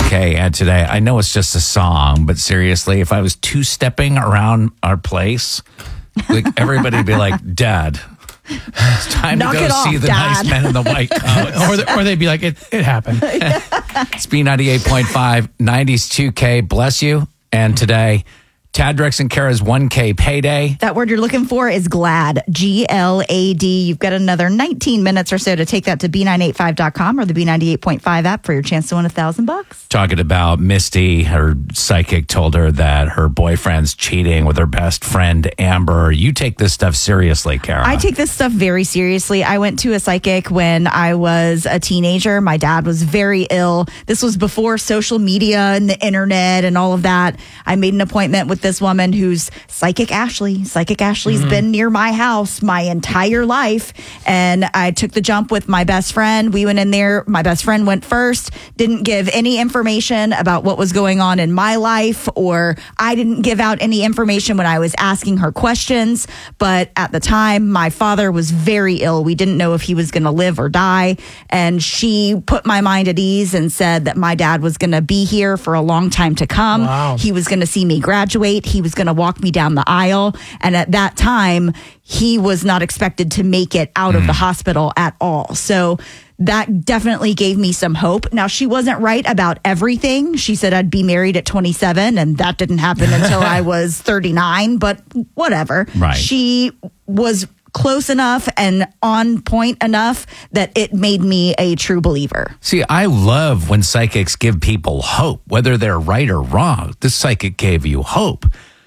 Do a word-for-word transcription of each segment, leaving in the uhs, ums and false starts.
K and Today. I know it's just a song, but seriously, if I was two-stepping around our place, like everybody'd be like, Dad, it's time Knock to go it off, see the Dad. nice men in the white coats. or, the, or they'd be like, it, it happened. It's B ninety-eight point five, nineties two K. Bless you. And today, Tad, Drex, and Kara's one K payday. That word you're looking for is GLAD, G L A D. You've got another nineteen minutes or so to take that to B nine eight five dot com or the B ninety-eight point five app for your chance to win a thousand bucks. Talking about Misty, her psychic told her that her boyfriend's cheating with her best friend, Amber. You take this stuff seriously, Kara. I take this stuff very seriously. I went to a psychic when I was a teenager. My dad was very ill. This was before social media and the internet and all of that. I made an appointment with this woman who's Psychic Ashley. Psychic Ashley's mm-hmm. been near my house my entire life. And I took the jump with my best friend. We went in there. My best friend went first, didn't give any information about what was going on in my life, or I didn't give out any information when I was asking her questions. But at the time, my father was very ill. We didn't know if he was going to live or die. And she put my mind at ease and said that my dad was going to be here for a long time to come. Wow. He was going to see me graduate. He was going to walk me down the aisle. And at that time, he was not expected to make it out mm. of the hospital at all. So that definitely gave me some hope. Now, she wasn't right about everything. She said I'd be married at twenty-seven, and that didn't happen until I was thirty-nine, but whatever. Right. She was close enough and on point enough that it made me a true believer. See, I love when psychics give people hope, whether they're right or wrong. This psychic gave you hope.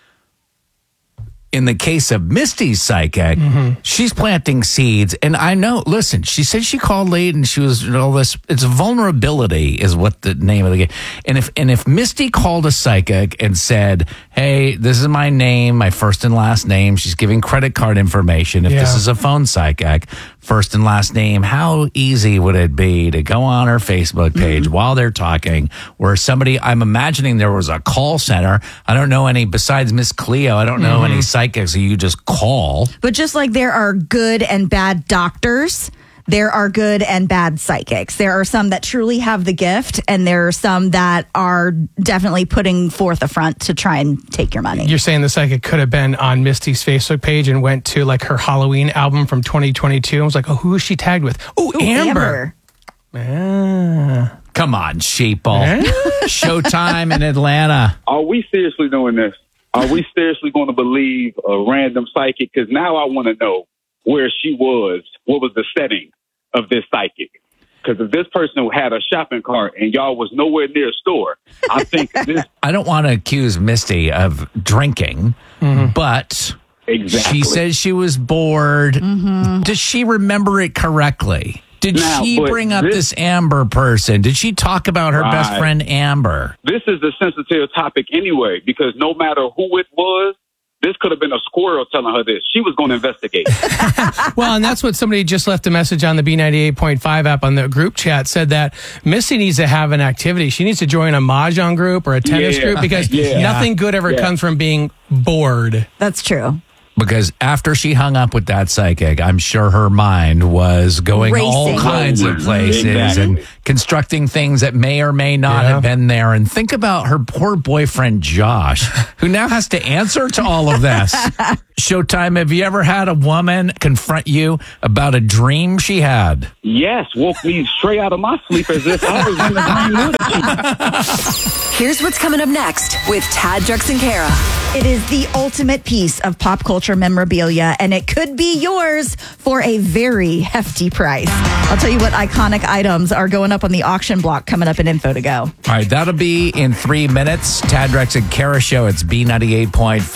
In the case of Misty's psychic, mm-hmm. she's planting seeds. And I know, listen, she said she called late and she was all this. It's vulnerability is what the name of the game. And if, and if Misty called a psychic and said, hey, this is my name, my first and last name, she's giving credit card information. If yeah. this is a phone psychic, first and last name, how easy would it be to go on her Facebook page mm-hmm. while they're talking, where somebody, I'm imagining there was a call center. I don't know any, besides Miss Cleo, I don't know mm-hmm. any psychics that you just call. But just like there are good and bad doctors, there are good and bad psychics. There are some that truly have the gift, and there are some that are definitely putting forth a front to try and take your money. You're saying the psychic could have been on Misty's Facebook page and went to like her Halloween album from twenty twenty-two and was like, oh, who is she tagged with? Oh, Amber. Amber. Ah. Come on, sheeple. Showtime in Atlanta. Are we seriously doing this? Are we seriously going to believe a random psychic? Because now I want to know where she was. What was the setting of this psychic? Because if this person had a shopping cart and y'all was nowhere near a store, I think this... I don't want to accuse Misty of drinking, mm-hmm. but exactly. she says she was bored. Mm-hmm. Does she remember it correctly? Did now, she bring up this, this Amber person? Did she talk about her right. best friend Amber? This is a sensitive topic anyway, because no matter who it was, this could have been a squirrel telling her this. She was going to investigate. Well, and that's what somebody just left a message on the B ninety-eight point five app on the group chat, said that Missy needs to have an activity. She needs to join a mahjong group or a tennis yeah. group, because yeah. nothing good ever yeah. comes from being bored. That's true. Because after she hung up with that psychic, I'm sure her mind was going Racing. all kinds of places exactly. and constructing things that may or may not yeah. have been there. And think about her poor boyfriend, Josh, who now has to answer to all of this. Showtime, have you ever had a woman confront you about a dream she had? Yes, woke me straight out of my sleep as if I was in the dream with you. Here's what's coming up next with Tad, Drex, and Kara. It is the ultimate piece of pop culture memorabilia, and it could be yours for a very hefty price. I'll tell you what iconic items are going up on the auction block coming up in Info to Go. All right, that'll be in three minutes. Tad, Drex, and Kara show. It's B ninety-eight point five.